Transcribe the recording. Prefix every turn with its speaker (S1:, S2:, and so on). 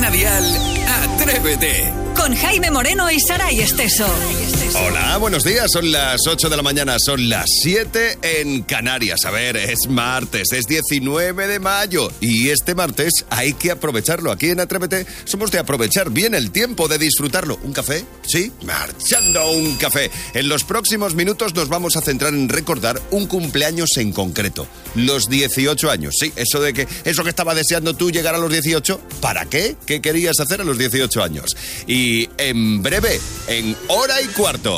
S1: Cadena Dial, Atrévete.
S2: Con Jaime Moreno y Saray Esteso.
S3: Hola, buenos días. Son las 8 de la mañana, son las 7 en Canarias. A ver, es martes, es 19 de mayo. Y este martes hay que aprovecharlo. Aquí en Atrévete somos de aprovechar bien el tiempo, de disfrutarlo. ¿Un café? Sí, marchando un café. En los próximos minutos nos vamos a centrar en recordar un cumpleaños en concreto. Los 18 años, sí, eso que estaba deseando tú llegar a los 18, ¿para qué? ¿Qué querías hacer a los 18 años? Y en breve, en hora y cuarto,